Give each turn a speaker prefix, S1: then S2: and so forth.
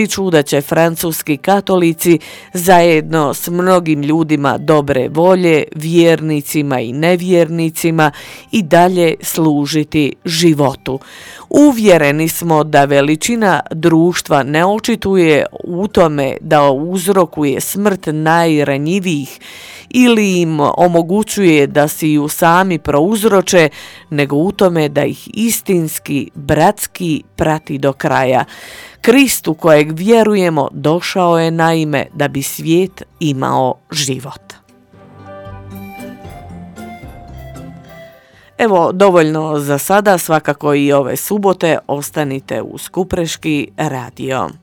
S1: ističu da će francuski katolici zajedno s mnogim ljudima dobre volje, vjernicima i nevjernicima i dalje služiti životu. Uvjereni smo da veličina društva ne očituje u tome da uzrokuje smrt najranjivijih ili im omogućuje da si ju sami prouzroče, nego u tome da ih istinski, bratski prati do kraja. Krist u kojeg vjerujemo došao je naime da bi svijet imao život. Evo, dovoljno za sada, svakako i ove subote ostanite uz Kupreški radio.